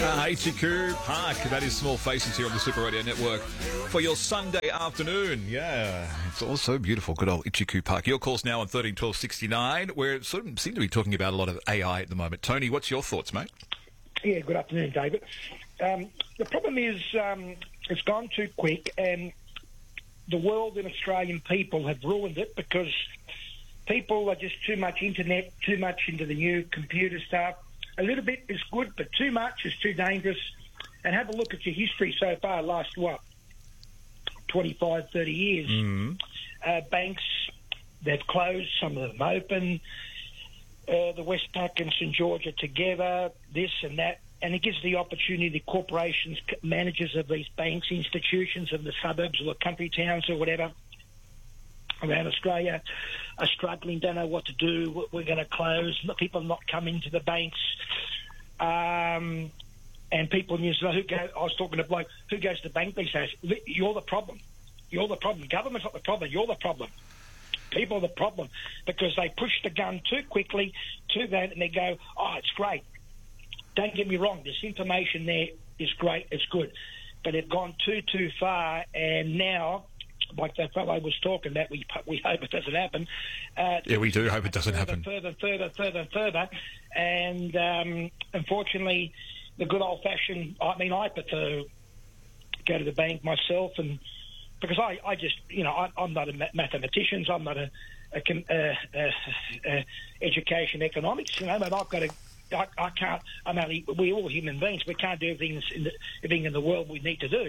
HQ Park, that is Small Faces here on the Super Radio Network for your Sunday afternoon. Yeah, it's all so beautiful. Good old Itchycoo Park. Your call's now on 13 12 69. We're sort of seem to be talking about a lot of AI at the moment. Tony, what's your thoughts, mate? Yeah, good afternoon, David. The problem is it's gone too quick, and the world and Australian people have ruined it because people are just too much internet, too much into the new computer stuff. A little bit is good, but too much is too dangerous. And have a look at your history so far, last, 25, 30 years. Mm-hmm. Banks, they've closed, some of them open. The Westpac and St George are together, this and that. And it gives the opportunity to corporations, managers of these banks, institutions of the suburbs or the country towns or whatever around Australia are struggling, don't know what to do. We're going to close. People not coming to the banks. And people in New Zealand, I was talking to a bloke, who goes to the bank these days? You're the problem. You're the problem. Government's not the problem. You're the problem. People are the problem because they push the gun too quickly to that and they go, oh, it's great. Don't get me wrong. This information there is great. It's good. But they've gone too far, and now, like that fellow was talking about, we hope it doesn't happen. Yeah, we do hope it doesn't happen. Further. And unfortunately, the good old-fashioned, I prefer to go to the bank myself, and because I just, I'm not a mathematician, I'm not a education economics, but I've got to. I can't. We're all human beings. We can't do everything in the world we need to do.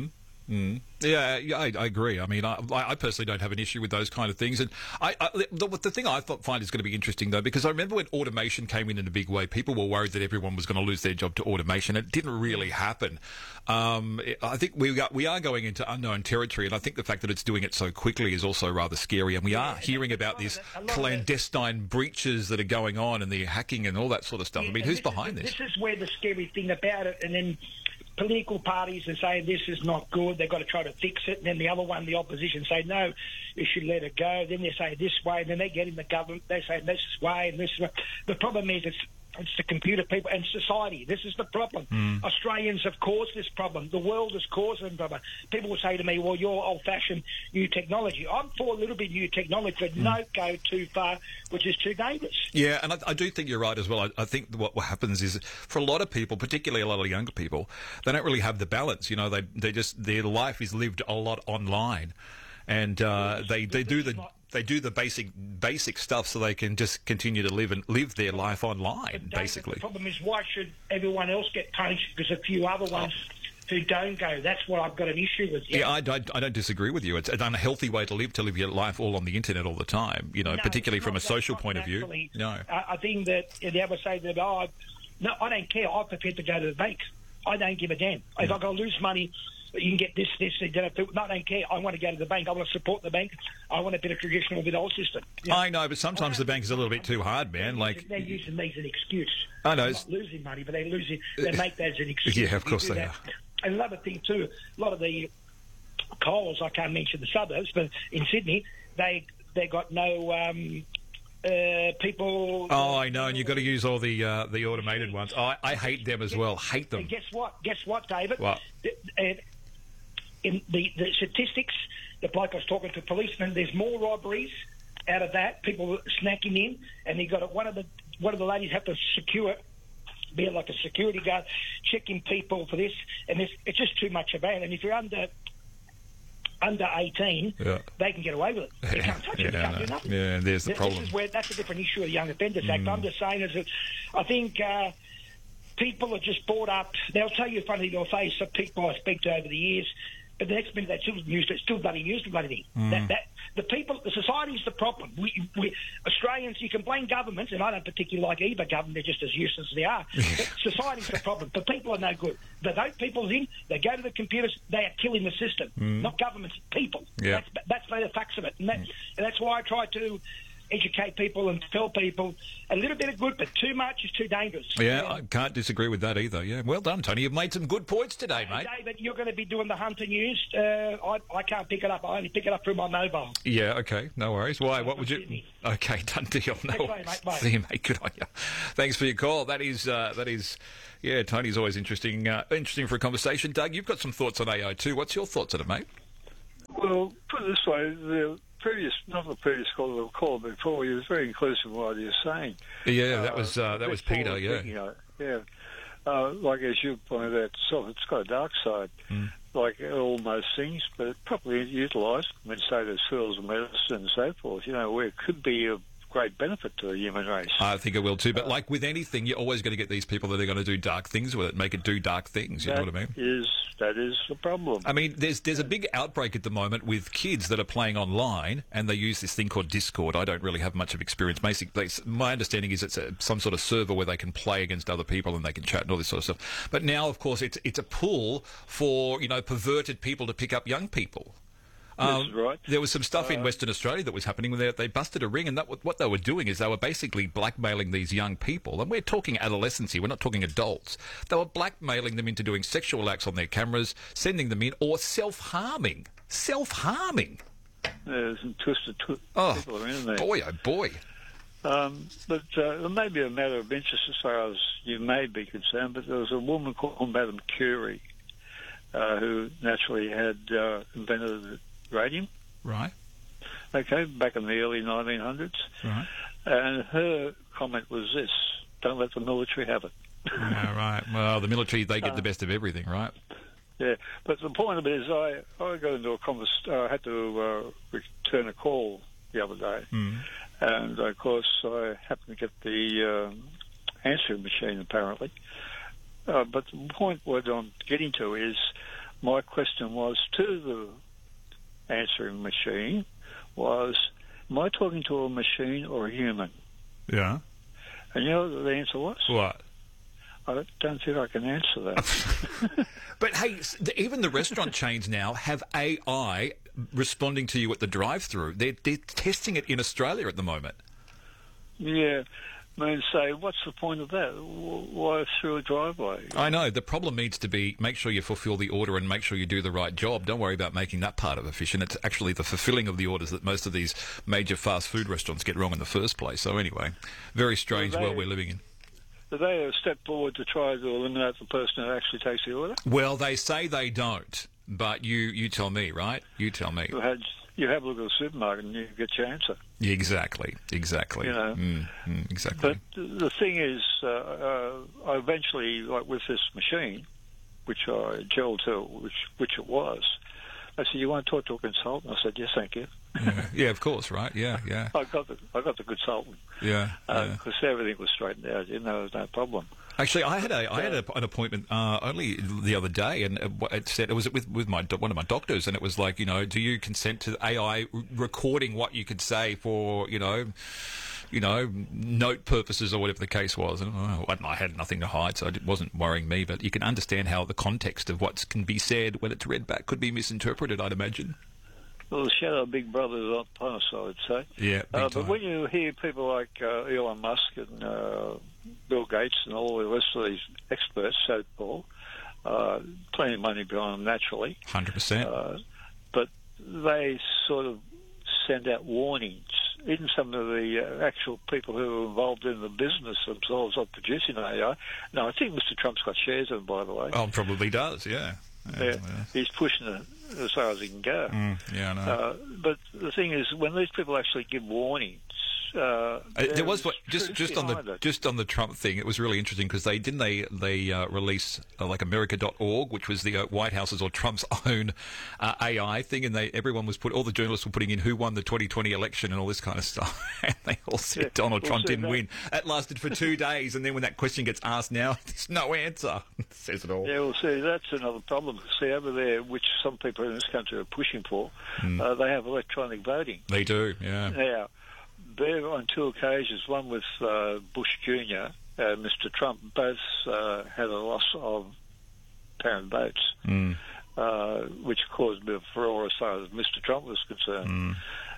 Yeah, I agree. I mean, I personally don't have an issue with those kind of things. And the thing I find is going to be interesting, though, because I remember when automation came in a big way, people were worried that everyone was going to lose their job to automation. It didn't really happen. I think we are going into unknown territory, and I think the fact that it's doing it so quickly is also rather scary. And we are hearing about these clandestine breaches that are going on and the hacking and all that sort of stuff. I mean, who's behind this? This is where the scary thing about it, and then political parties are saying this is not good, they've got to try to fix it, and then the other one, the opposition, say no, you should let it go. Then they say this way, and then they get in the government, they say this way and this way. The problem is it's the computer people and society. This is the problem. Australians have caused this problem. The world has caused the problem. People will say to me, well, you're old-fashioned new technology. I'm for a little bit new technology, but don't go too far, which is too dangerous. Yeah, and I do think you're right as well. I think what happens is, for a lot of people, particularly a lot of younger people, they don't really have the balance. They just, their life is lived a lot online, and they do the basic stuff so they can just continue to live their life online, basically. The problem is, why should everyone else get punished because a few other ones who don't go? That's what I've got an issue with. Yeah, I don't disagree with you. It's an unhealthy way to live your life all on the internet all the time, particularly from a social point of view. No. I think that they ever say that, no, I don't care. I'm prepared to go to the bank. I don't give a damn. If I've got to lose money, you can get this, no, I don't care. I want to go to the bank. I want to support the bank. I want a bit of traditional, bit old system. I know, but sometimes the bank is a little bit too hard, man. They're using me as an excuse. I know. They're not losing money, but they make that as an excuse. Yeah, of course they are. And another thing too, a lot of the Coles, I can't mention the suburbs, but in Sydney, they got no people. Oh, I know, and you've got to use all the automated ones. I hate them as well. Hate them. And guess what, David? What? In the statistics, the bloke I was talking to, policemen, there's more robberies out of that. People snacking in, and they got one of the ladies have to secure, be like a security guard, checking people for this, and it's just too much about it. And if you're under 18, they can get away with it. You can't touch it. You can't do nothing. Yeah, there's the problem. That's a different issue of the Young Offenders Act. I'm just saying is that I think people are just brought up. They'll tell you in front of your face of people I speak to over the years, but the next minute they still bloody use the bloody thing. The people, the society's the problem. We Australians, you can blame governments, and I don't particularly like either government. They're just as useless as they are. But society's the problem. The people are no good. They vote people in. They go to the computers. They are killing the system. Not governments, people. Yeah. That's the facts of it, and that's why I try to educate people and tell people a little bit of good, but too much is too dangerous. Yeah, I can't disagree with that either. Yeah, well done, Tony. You've made some good points today, mate. David, you're going to be doing the Hunter News. I can't pick it up. I only pick it up through my mobile. Yeah, okay, no worries. Why? What would you? Sydney. Okay, done deal. No Thanks, mate. Bye. See you, mate. Good on you. Thanks for your call. That is. Yeah, Tony's always interesting for a conversation. Doug, you've got some thoughts on AI too. What's your thoughts on it, mate? Well, put it this way, not the previous caller, the call before, he was very inclusive in what he was saying. Yeah, that was Peter, yeah. Like as you pointed out yourself, it's got a dark side, like all most things, but properly utilised, say there's fields of medicine and so forth, where it could be of great benefit to the human race. I think it will too, but like with anything, you're always going to get these people that are going to do dark things with it, make it do dark things, you know what I mean? That is the problem. I mean, there's a big outbreak at the moment with kids that are playing online, and they use this thing called Discord. I don't really have much of experience. Basically, my understanding is it's some sort of server where they can play against other people and they can chat and all this sort of stuff. But now, of course, it's a pool for, perverted people to pick up young people. That's right. There was some stuff in Western Australia that was happening where they busted a ring, and what they were doing is they were basically blackmailing these young people. And we're talking adolescents here, we're not talking adults. They were blackmailing them into doing sexual acts on their cameras, sending them in, or self-harming. Self-harming. There's some twisted people are in there. Boy, oh boy. But it may be a matter of interest as far as you may be concerned, but there was a woman called Madame Curie who naturally had invented radium. Right. Okay, back in the early 1900s. Right. And her comment was this: don't let the military have it. Yeah, right. Well, the military, they get the best of everything, right? Yeah, but the point of it is I got into a conversation. I had to return a call the other day. And, of course, I happened to get the answering machine, apparently. But the point what I'm getting to is my question was to the answering machine was, am I talking to a machine or a human? Yeah. And you know what the answer was? What? I don't think I can answer that. But, hey, even the restaurant chains now have AI responding to you at the drive-thru. They're testing it in Australia at the moment. Yeah. I mean, say, what's the point of that? Why through a driveway? I know. The problem needs to be make sure you fulfil the order and make sure you do the right job. Don't worry about making that part of it efficient. It's actually the fulfilling of the orders that most of these major fast food restaurants get wrong in the first place. So anyway, very strange world we're living in. Do they have stepped forward to try to eliminate the person who actually takes the order? Well, they say they don't, but you tell me, right? You tell me. You have a look at the supermarket and you get your answer. Yeah, exactly. Exactly. But the thing is, I eventually, like with this machine, which I gelled to, which it was, I said, "You want to talk to a consultant?" I said, "Yes, thank you." Yeah, of course, right? Yeah. I got the consultant. Yeah. Because everything was straightened out. There was no problem. Actually, I had an appointment only the other day, and it said it was with one of my doctors, and it was like, do you consent to AI recording what you could say for note purposes or whatever the case was? And I had nothing to hide, so it wasn't worrying me. But you can understand how the context of what can be said when it's read back could be misinterpreted, I'd imagine. Well, the shadow of Big Brother is upon us, I would say. Yeah, but when you hear people like Elon Musk and Bill Gates and all the rest of these experts, so-called, plenty of money behind them naturally. 100%. But they sort of send out warnings. Even some of the actual people who are involved in the business themselves of producing AI. No, I think Mr. Trump's got shares in them, by the way. Oh, probably does, yeah. Yeah. He's pushing it as far as he can go. Yeah, I know. But the thing is, when these people actually give warnings, there was just on the Trump thing. It was really interesting because they release like America.org, which was the White House's or Trump's own AI thing, and all the journalists were putting in who won the 2020 election and all this kind of stuff, and they all said Donald Trump didn't win. That lasted for 2 days, and then when that question gets asked now, there's no answer. It says it all. Yeah, well, see, that's another problem. See, over there, which some people in this country are pushing for, they have electronic voting. They do, yeah. Now, there on 2 occasions, one with Bush Jr. and Mr. Trump, both had a loss of apparent votes, which caused a bit of furore as far as Mr. Trump was concerned.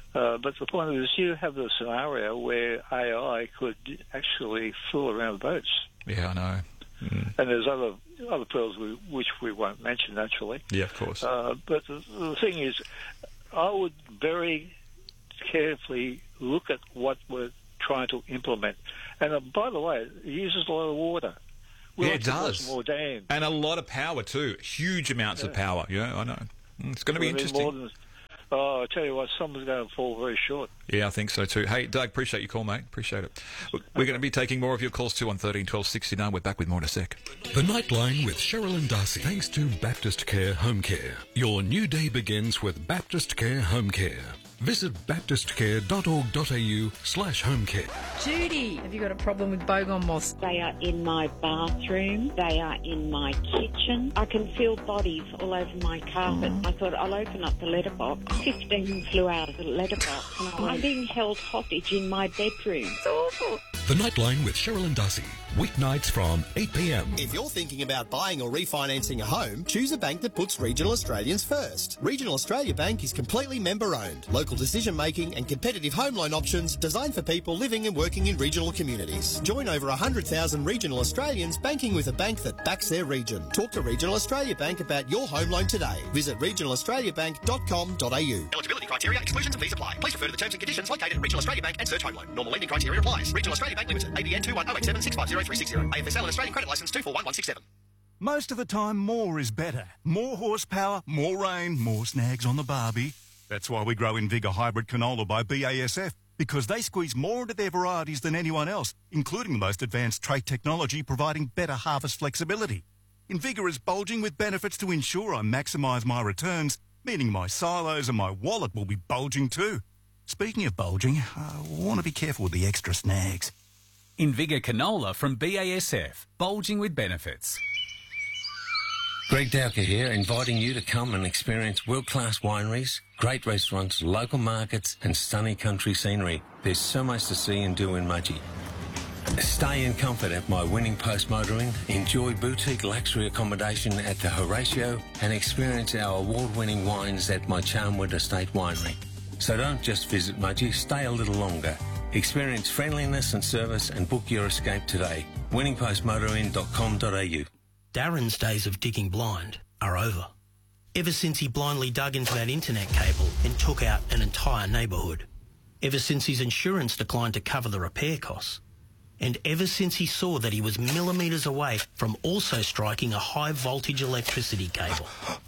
But the point is, you have the scenario where AI could actually fool around boats. Yeah, I know. And there's other pearls which we won't mention, naturally. Yeah, of course. But the thing is, I would very carefully look at what we're trying to implement. And by the way, it uses a lot of water. It does. More dams. And a lot of power too. Huge amounts of power. Yeah, I know. It's going to be interesting. I tell you what, someone's going to fall very short. Yeah, I think so too. Hey, Doug, appreciate your call, mate. Appreciate it. We're going to be taking more of your calls too on 13 12 69. We're back with more in a sec. The Nightline with Cheryl and Darcy. Thanks to Baptist Care Home Care. Your new day begins with Baptist Care Home Care. Visit baptistcare.org.au/home care. Judy, have you got a problem with bogon moths? They are in my bathroom. They are in my kitchen. I can feel bodies all over my carpet. I thought I'll open up the letterbox. 15 flew out of the letterbox and I'm being held hostage in my bedroom. It's awful. The Nightline with Cheryl and Darcy. Weeknights from 8 p.m. If you're thinking about buying or refinancing a home, choose a bank that puts Regional Australians first. Regional Australia Bank is completely member-owned. Local decision-making and competitive home loan options designed for people living and working in regional communities. Join over 100,000 regional Australians banking with a bank that backs their region. Talk to Regional Australia Bank about your home loan today. Visit regionalaustraliabank.com.au. Eligibility criteria, exclusions and fees apply. Please refer to the terms and conditions located at Regional Australia Bank and search home loan. Normal lending criteria applies. Regional Australia Bank Limited. ABN 21087650360. AFSL and Australian Credit Licence 241167. Most of the time, more is better. More horsepower, more rain, more snags on the barbie. That's why we grow Invigor Hybrid Canola by BASF, because they squeeze more into their varieties than anyone else, including the most advanced trait technology providing better harvest flexibility. Invigor is bulging with benefits to ensure I maximise my returns, meaning my silos and my wallet will be bulging too. Speaking of bulging, I want to be careful with the extra snags. Invigor Canola from BASF, bulging with benefits. Greg Dowker here, inviting you to come and experience world-class wineries, great restaurants, local markets and stunning country scenery. There's so much to see and do in Mudgee. Stay in comfort at my Winning Post Motoring, enjoy boutique luxury accommodation at the Horatio and experience our award-winning wines at my Charnwood Estate Winery. So don't just visit Mudgee, stay a little longer. Experience friendliness and service and book your escape today. winningpostmotoring.com.au. Darren's days of digging blind are over. Ever since he blindly dug into that internet cable and took out an entire neighbourhood. Ever since his insurance declined to cover the repair costs. And ever since he saw that he was millimetres away from also striking a high voltage electricity cable.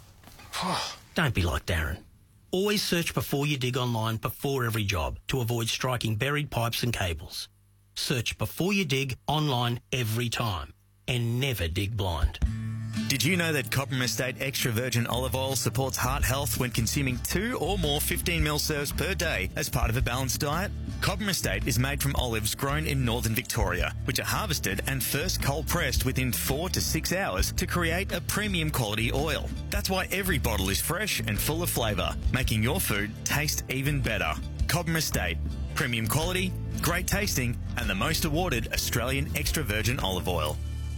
Don't be like Darren. Always search before you dig online before every job to avoid striking buried pipes and cables. Search before you dig online every time. And never dig blind. Did you know that Cobram Estate Extra Virgin Olive Oil supports heart health when consuming 2 or more 15ml serves per day as part of a balanced diet? Cobram Estate is made from olives grown in northern Victoria, which are harvested and first cold pressed within 4 to 6 hours to create a premium quality oil. That's why every bottle is fresh and full of flavour, making your food taste even better. Cobram Estate. Premium quality, great tasting, and the most awarded Australian extra virgin olive oil.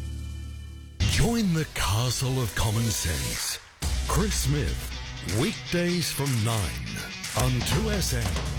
Join the castle of common sense. Chris Smith, weekdays from 9 on 2SM.